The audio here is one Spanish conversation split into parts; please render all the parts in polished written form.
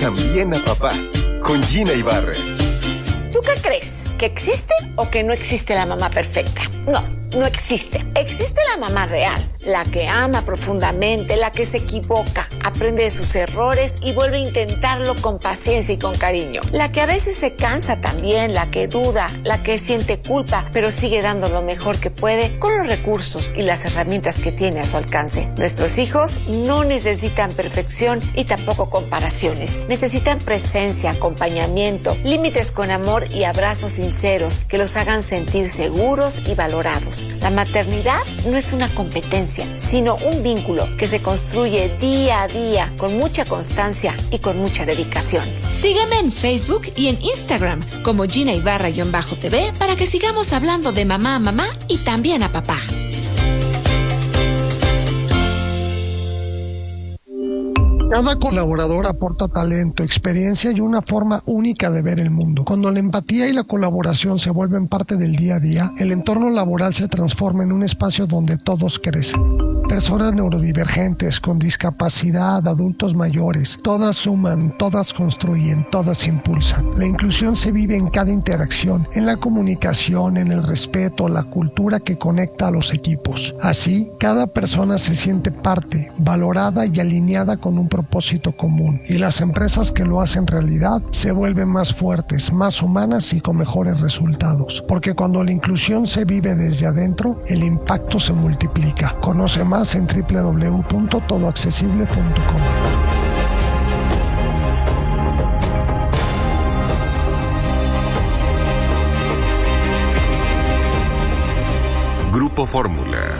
escuchan bien a papá con Gina Ibarra. ¿Tú qué crees? ¿Que existe o que no existe la mamá perfecta? No existe. Existe la mamá real, la que ama profundamente, la que se equivoca, aprende de sus errores y vuelve a intentarlo con paciencia y con cariño. La que a veces se cansa también, la que duda, la que siente culpa, pero sigue dando lo mejor que puede con los recursos y las herramientas que tiene a su alcance. Nuestros hijos no necesitan perfección y tampoco comparaciones. Necesitan presencia, acompañamiento, límites con amor y abrazos sinceros que los hagan sentir seguros y valorados. La maternidad no es una competencia, sino un vínculo que se construye día a día con mucha constancia y con mucha dedicación. Sígueme en Facebook y en Instagram como Gina Ibarra-TV para que sigamos hablando de mamá a mamá y también a papá. Cada colaborador aporta talento, experiencia y una forma única de ver el mundo. Cuando la empatía y la colaboración se vuelven parte del día a día, el entorno laboral se transforma en un espacio donde todos crecen. Personas neurodivergentes, con discapacidad, adultos mayores, todas suman, todas construyen, todas impulsan. La inclusión se vive en cada interacción, en la comunicación, en el respeto, la cultura que conecta a los equipos. Así, cada persona se siente parte, valorada y alineada con un propósito común. Y las empresas que lo hacen realidad se vuelven más fuertes, más humanas y con mejores resultados. Porque cuando la inclusión se vive desde adentro, el impacto se multiplica. Conoce más en www.todoaccesible.com. Grupo Fórmula.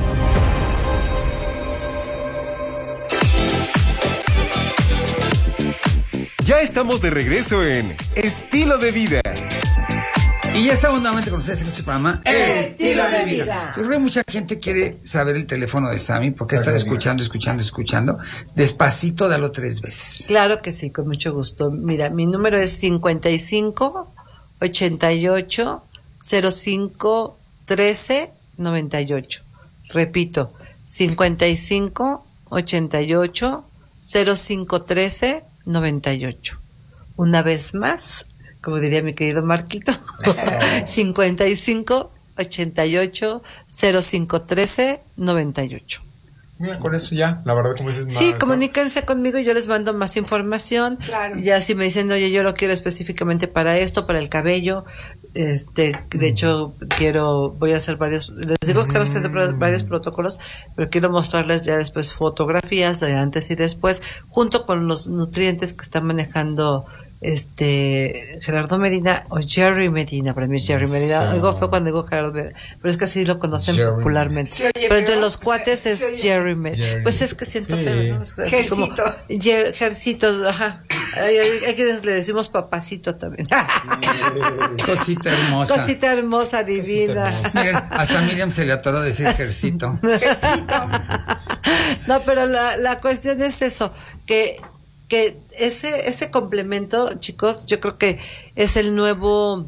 Ya estamos de regreso en Estilo de Vida. Y ya estamos nuevamente con ustedes en este programa Estilo de Vida. Yo creo que mucha gente quiere saber el teléfono de Sammy porque está escuchando. Despacito, dalo 3 veces. Claro que sí, con mucho gusto. Mira, mi número es 55 88 05 13 98. Repito, 55 88 05 13 98. Una vez más, como diría mi querido Marquito, 55 88 05 13 98. Mira, con eso ya, la verdad, como dices, sí, comuníquense conmigo y yo les mando más información. Claro. Ya si me dicen, oye, yo lo quiero específicamente para esto, para el cabello, de hecho voy a hacer varios, les digo que estamos haciendo varios protocolos, pero quiero mostrarles ya después fotografías de antes y después, junto con los nutrientes que están manejando Gerardo Medina o Jerry Medina. Para mí es Jerry Medina. Digo fue cuando digo Gerardo Medina, pero es que así lo conocen Jerry popularmente. Sí, pero entre los cuates es Jerry Medina. Pues es que siento feo, ¿no? Jercito. Jercitos, ajá. Hay quienes le decimos papacito también. Cosita hermosa. Cosita hermosa, divina. Miren, hasta a Miriam se le atoró decir Jercito. No, pero la cuestión es eso, que ese complemento, chicos, yo creo que es el nuevo,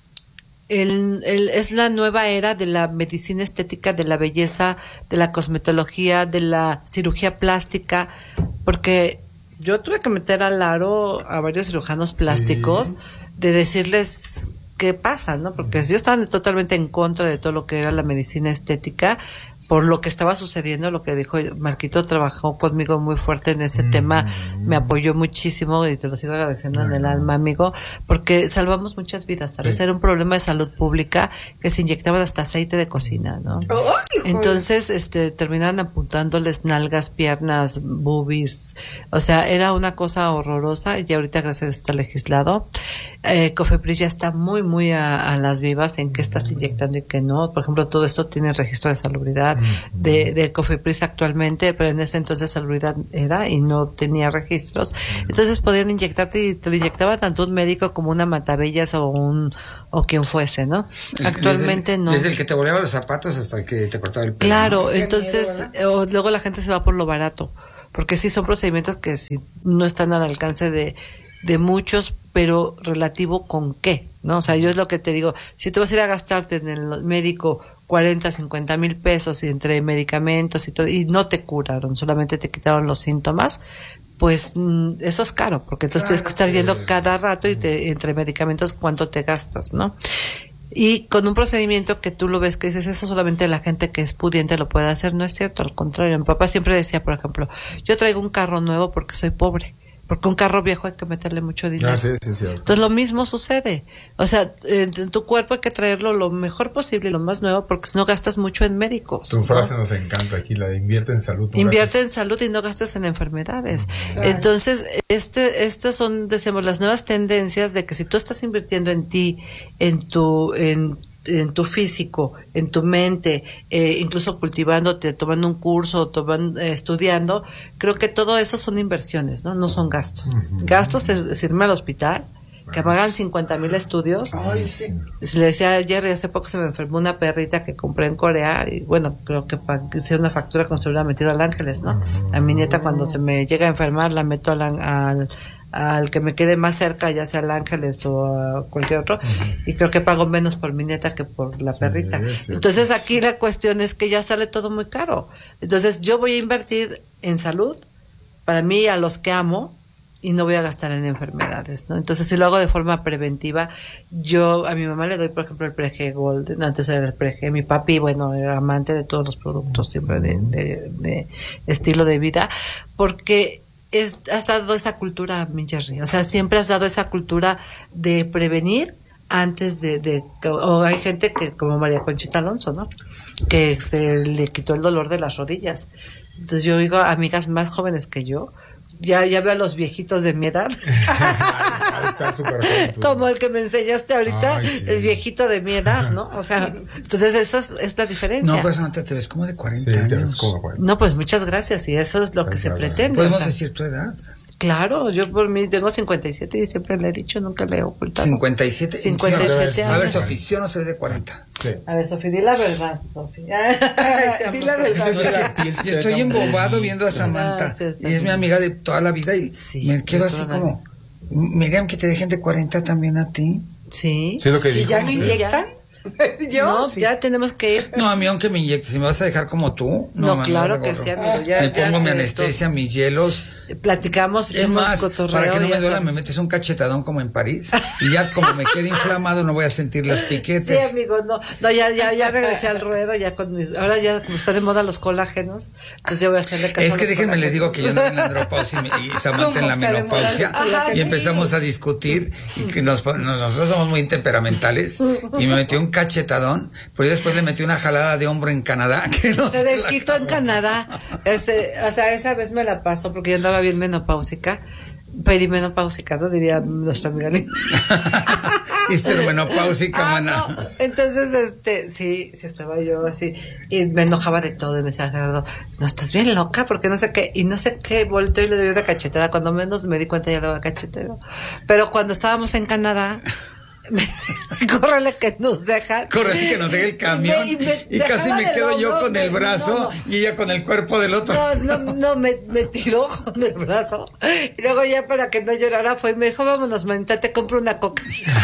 es la nueva era de la medicina estética, de la belleza, de la cosmetología, de la cirugía plástica, porque yo tuve que meter al aro a varios cirujanos plásticos de decirles qué pasa, ¿no? Porque yo estaba totalmente en contra de todo lo que era la medicina estética, por lo que estaba sucediendo, lo que dijo Marquito, trabajó conmigo muy fuerte en ese tema, me apoyó muchísimo y te lo sigo agradeciendo en el alma, amigo, porque salvamos muchas vidas. Tal vez era un problema de salud pública que se inyectaban hasta aceite de cocina, ¿no? Entonces, terminaban apuntándoles nalgas, piernas, boobies, o sea, era una cosa horrorosa y ahorita gracias a Dios está legislado. Cofepris ya está muy a las vivas en qué estás inyectando y qué no. Por ejemplo, todo esto tiene registro de salubridad de Cofepris actualmente, pero en ese entonces salubridad era y no tenía registros. Entonces podían inyectarte y te lo inyectaba tanto un médico como una Matabellas o quien fuese, ¿no? Actualmente no. Desde el que te volaba los zapatos hasta el que te cortaba el pelo. Claro, entonces luego la gente se va por lo barato, porque sí son procedimientos que sí no están al alcance de muchos, pero relativo con qué, ¿no? O sea, yo es lo que te digo, si tú vas a ir a gastarte en el médico 40, 50 mil pesos y entre medicamentos y todo, y no te curaron, solamente te quitaron los síntomas, pues eso es caro, porque entonces tienes que estar yendo cada rato y entre medicamentos cuánto te gastas, ¿no? Y con un procedimiento que tú lo ves que dices, eso solamente la gente que es pudiente lo puede hacer, no es cierto, al contrario. Mi papá siempre decía, por ejemplo, yo traigo un carro nuevo porque soy pobre, porque un carro viejo hay que meterle mucho dinero. Sí. Entonces lo mismo sucede, o sea, en tu cuerpo hay que traerlo lo mejor posible y lo más nuevo, porque si no gastas mucho en médicos. Tu frase nos encanta aquí, la de invierte en salud. Invierte en salud y no gastes en enfermedades. Entonces, estas son, decimos, las nuevas tendencias de que si tú estás invirtiendo en ti, en tu físico, en tu mente, incluso cultivándote, tomando un curso, estudiando, creo que todo eso son inversiones, no son gastos. Gastos es irme al hospital, que pagan 50,000 estudios. Le decía ayer, hace poco se me enfermó una perrita que compré en Corea y bueno, creo que hice una factura como si hubiera metido al Ángeles, ¿no? A mi nieta cuando se me llega a enfermar la meto al que me quede más cerca, ya sea al Ángeles o a cualquier otro, y creo que pago menos por mi nieta que por la perrita. Entonces aquí la cuestión es que ya sale todo muy caro. Entonces yo voy a invertir en salud para mí, a los que amo, y no voy a gastar en enfermedades, ¿no? Entonces, si lo hago de forma preventiva, yo a mi mamá le doy, por ejemplo, el Prege Gold, antes era el Prege, mi papi, bueno, era amante de todos los productos siempre de estilo de vida, porque has dado esa cultura, mi Jerry, o sea, siempre has dado esa cultura de prevenir antes o hay gente que, como María Conchita Alonso, ¿no? Que se le quitó el dolor de las rodillas. Entonces yo digo, amigas más jóvenes que yo, ya veo a los viejitos de mi edad. Está súper joven, como el que me enseñaste ahorita. Ay, sí. El viejito de mi edad, ¿no? O sea, entonces eso es la diferencia. No, pues Samantha, te ves como de 40 Sí, te años. ves como 40. No, pues muchas gracias, y eso es lo que se pretende. ¿Podemos o sea, decir tu edad? Claro, yo por mí tengo 57 y siempre le he dicho, nunca le he ocultado. 57. 57 A ver, años. Sofía, ¿sí o no se ve de 40? Sí. A ver, Sofía, di la verdad, Sofía. Di la No, verdad. es que yo estoy embobado viendo a Samantha. Y es mi amiga de toda la vida y Sí, me quedo de así toda la como, Miriam, que te dejen de 40 también a ti. Sí. Sí, lo que Si dijo. ya no inyectan. Yo, No, sí. ya tenemos que ir. No, a mí aunque me inyectes, si me vas a dejar como tú. No, me claro muero, que sí, gorro. amigo. Ya, Me pongo mi que anestesia, mis hielos. platicamos, Es echamos más, cotorreo, para que no ya me duela, sabes. me metes un cachetadón como en París. Y ya como me quede inflamado, no voy a sentir los piquetes. Sí, amigo, no, ya regresé al ruedo, ya con ahora ya como está de moda los colágenos, entonces yo voy a hacerle caso. Es que a los déjenme les digo colágenos. que yo ando en la andropausia y Samantha en la ¿Cómo se menopausia. demoran? Ajá, Y sí. empezamos a discutir y que nosotros somos muy temperamentales. Y me metió un cachetadón, pero yo después le metí una jalada de hombro en Canadá. Que no Se se la desquitó en Canadá. O sea, esa vez me la pasó porque yo andaba bien menopáusica. Perimenopáusica, ¿no? Diría nuestra amiga Linda. histermenopáusica, maná. No. Entonces, sí estaba yo así. Y me enojaba de todo. Y me decía, Gerardo, no, estás bien loca, porque no sé qué. Y no sé qué, volteo y le doy una cachetada. Cuando menos me di cuenta, ya le daba cachetero. Pero cuando estábamos en Canadá, córrele que nos dejan. Corre que nos deje el camión. Y casi me quedo yo con el brazo y ella con el cuerpo del otro. No, me tiró con el brazo. Y luego ya para que no llorara fue y me dijo, vámonos, manita, te compro una coca.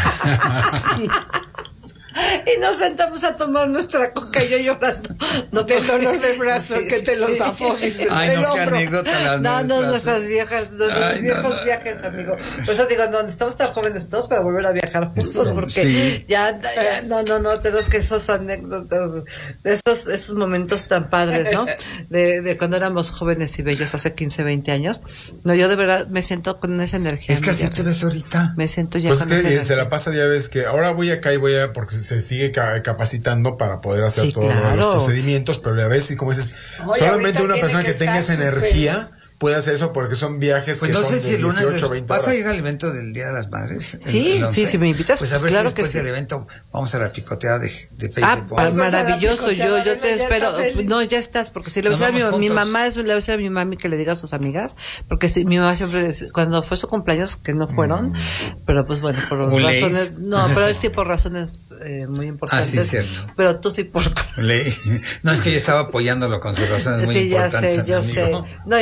Y nos sentamos a tomar nuestra coca y yo llorando. No, Del dolor del brazo que te lo zafó, dice. Ay, del no, qué hombro. anécdota las No, nuestras. nuestras viejas, nuestros Ay, no, viejos no. viajes, amigo. Por eso digo, no, estamos tan jóvenes todos para volver a viajar juntos, porque Sí. ya, no, tenemos que esas anécdotas, esos momentos tan padres, ¿no? De cuando éramos jóvenes y bellos hace 15, 20 años. No, yo de verdad me siento con esa energía. Es que así amiga. te ves ahorita. Me siento ya Pues con es esa que energía. se la pasa, ya ves que ahora voy acá y porque se sigue capacitando para poder hacer Sí, todos claro. los procedimientos, pero a veces, como dices, Oye, solamente ahorita una tiene persona que que tenga esa estar súper- energía puede hacer eso, porque son viajes Pues que no son sé si de el lunes 18, 20 vas a horas. ir al evento del Día de las Madres. Sí, el 11. sí, si me invitas, Pues a ver claro si que después sí. del evento vamos a la picoteada de Facebook. Maravilloso, yo te Ya está espero. feliz. No, ya estás, porque si le voy Nos a decir a vamos mi juntos. mamá, le voy a decir a mi mami que le diga a sus amigas, porque mi mamá siempre, cuando fue su cumpleaños, que no fueron, pero pues bueno, por Uleis. razones, no, pero él sí por razones muy importantes. Ah, sí, cierto. Pero tú sí por... No, es que yo estaba apoyándolo con sus razones muy Sí, ya importantes. sé, a mi yo sé. amigo. No, y aparte fue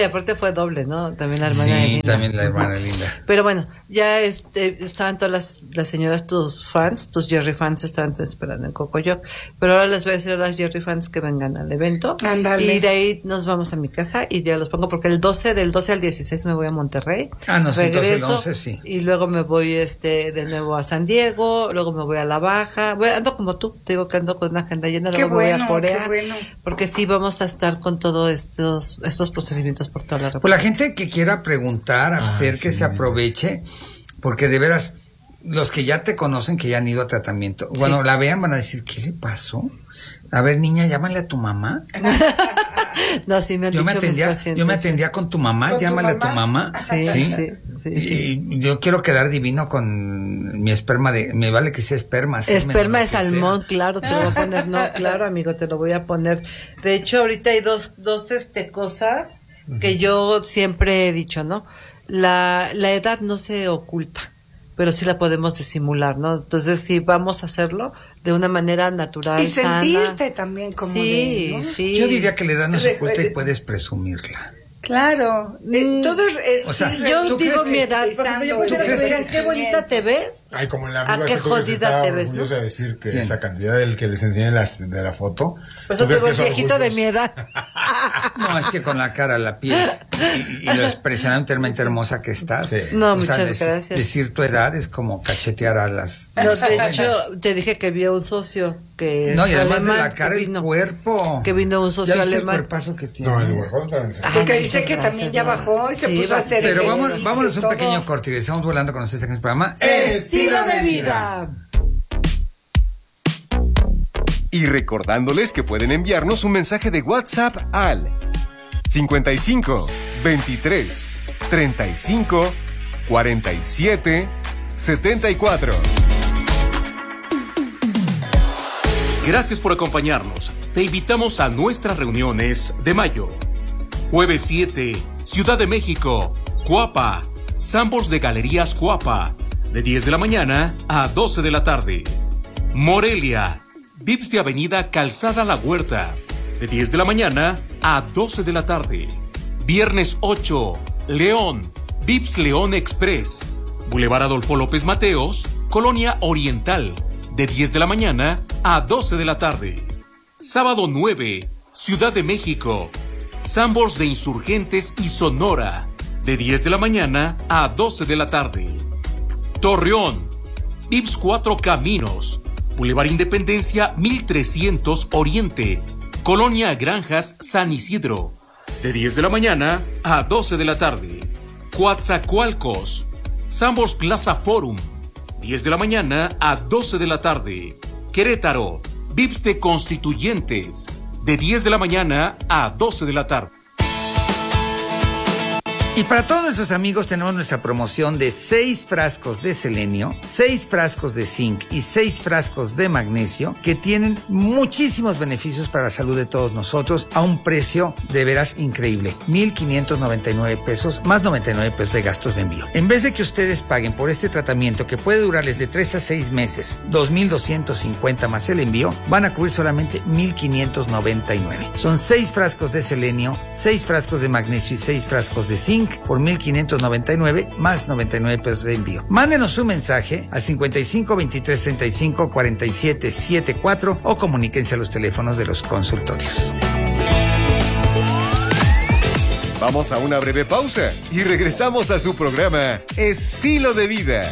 fue doble, ¿no? También la hermana de Sí, Linda. también la hermana Linda. Pero bueno, ya estaban todas las señoras, tus fans, tus Jerry fans estaban esperando en Cocoyoc. Pero ahora les voy a decir a las Jerry fans que vengan al evento. Ándale. Y de ahí nos vamos a mi casa y ya los pongo porque del 12 al 16 me voy a Monterrey. Ah, no, sí, entonces el regreso 11 sí. y luego me voy de nuevo a San Diego, luego me voy a La Baja. Ando como tú, te digo que ando con una agenda llena, luego me voy a Corea. Qué bueno. Porque sí vamos a estar con todos estos procedimientos por toda la República. Pues la gente que quiera preguntar, hacer que se aproveche, porque de veras, los que ya te conocen, que ya han ido a tratamiento, cuando la vean van a decir, ¿qué le pasó? A ver, niña, llámale a tu mamá. No, sí me han Yo me dicho mis pacientes. atendía con tu mamá, llámale a tu mamá. Sí. Y yo quiero quedar divino con mi esperma me vale que sea esperma. Esperma de salmón, claro, te lo voy a poner. No, claro, amigo, te lo voy a poner. De hecho, ahorita hay dos cosas que yo siempre he dicho, ¿no? La edad no se oculta, pero sí la podemos disimular, ¿no? Entonces, sí, vamos a hacerlo de una manera natural, Y sana. sentirte también como Sí, ¿no? sí. Yo diría que la edad no se oculta y puedes presumirla. Claro, todo es O sea, Yo ¿tú digo crees mi que- edad, por ejemplo, yo ¿tú crees que- qué bonita te ves. Ay, como la ¿A amiga qué esa que se jodida está te ves, orgullosa no? de decir que ¿Quién? esa cantidad del que les enseñé de la foto. Pues ¿tú yo crees digo que el son viejito de orgullos? mi edad. No, es que con la cara, la piel y lo impresionantemente hermosa que estás. Sí. No, muchas gracias. Decir tu edad es como cachetear a las No, de jóvenes. hecho, te dije que vi a un socio que No, y es además de alemán, la cara, que el vino, cuerpo. que vino un socio ¿Ya viste alemán. el cuerpazo que tiene? No, el huerfano para mí. Porque Ay, dice muchas que gracias, también ya no. bajó y se Sí, puso a va- hacer Pero ejercicio vámonos y un todo. pequeño corte y estamos volando con ustedes en el programa Estilo de vida. Y recordándoles que pueden enviarnos un mensaje de WhatsApp al 55 23 35 47 74. Gracias por acompañarnos. Te invitamos a nuestras reuniones de mayo. Jueves 7, Ciudad de México, Cuapa, Sanborns de Galerías Cuapa, de 10 de la mañana a 12 de la tarde. Morelia, Vips de Avenida Calzada La Huerta, de 10 de la mañana a 12 de la tarde. Viernes 8, León, Vips León Express, Boulevard Adolfo López Mateos, Colonia Oriental, de 10 de la mañana a 12 de la tarde. Sábado 9, Ciudad de México, Sanborns de Insurgentes y Sonora, de 10 de la mañana a 12 de la tarde. Torreón, Vips 4 Caminos, Boulevard Independencia 1300 Oriente, Colonia Granjas San Isidro, de 10 de la mañana a 12 de la tarde. Coatzacoalcos, Sanborns Plaza Forum, 10 de la mañana a 12 de la tarde. Querétaro, Vips de Constituyentes, de 10 de la mañana a 12 de la tarde. Y para todos nuestros amigos tenemos nuestra promoción de 6 frascos de selenio, 6 frascos de zinc y 6 frascos de magnesio que tienen muchísimos beneficios para la salud de todos nosotros a un precio de veras increíble. 1,599 pesos más 99 pesos de gastos de envío. En vez de que ustedes paguen por este tratamiento que puede durarles de 3 a 6 meses, 2,250 más el envío, van a cubrir solamente 1,599. Son 6 frascos de selenio, 6 frascos de magnesio y 6 frascos de zinc por 1,599 más 99 pesos de envío. Mándenos su mensaje al 55 23 35 47 74 o comuníquense a los teléfonos de los consultorios. Vamos a una breve pausa y regresamos a su programa Estilo de Vida.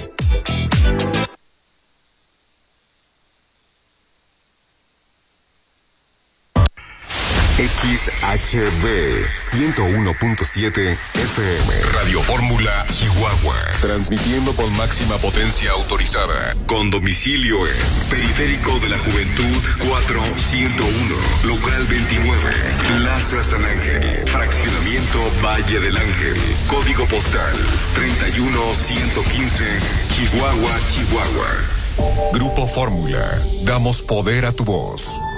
XHB 101.7 FM Radio Fórmula Chihuahua, transmitiendo con máxima potencia autorizada, con domicilio en Periférico de la Juventud 4101, local 29, Plaza San Ángel, fraccionamiento Valle del Ángel, código postal 31115, Chihuahua, Chihuahua. Grupo Fórmula, damos poder a tu voz.